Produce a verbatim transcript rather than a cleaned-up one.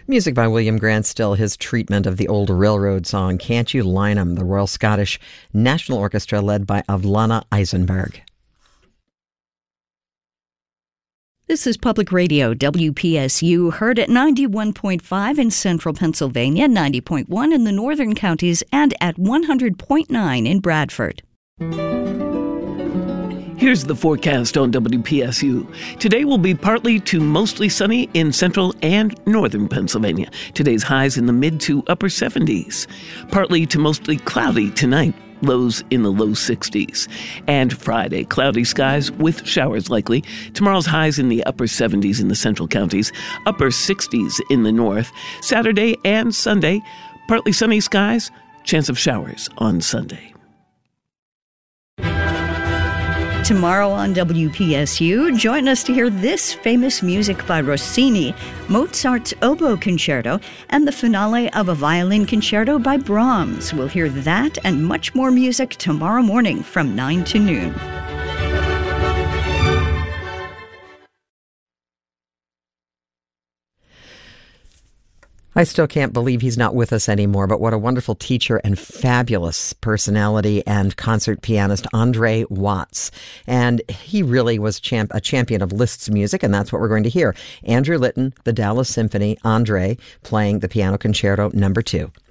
Music by William Grant Still, his treatment of the old railroad song, Can't You Line 'Em, the Royal Scottish National Orchestra led by Avlana Eisenberg. This is Public Radio, W P S U, heard at ninety-one point five in central Pennsylvania, ninety point one in the northern counties, and at one hundred point nine in Bradford. Here's the forecast on W P S U. Today will be partly to mostly sunny in central and northern Pennsylvania. Today's highs in the mid to upper seventies. Partly to mostly cloudy tonight. Lows in the low sixties. And Friday, cloudy skies with showers likely. Tomorrow's highs in the upper seventies in the central counties, upper sixties in the north. Saturday and Sunday, partly sunny skies, chance of showers on Sunday. Tomorrow on W P S U, join us to hear this famous music by Rossini, Mozart's Oboe Concerto, and the finale of a violin concerto by Brahms. We'll hear that and much more music tomorrow morning from nine to noon. I still can't believe he's not with us anymore, but what a wonderful teacher and fabulous personality and concert pianist, Andre Watts. And he really was champ- a champion of Liszt's music, and that's what we're going to hear. Andrew Litton, the Dallas Symphony, Andre playing the Piano Concerto number two.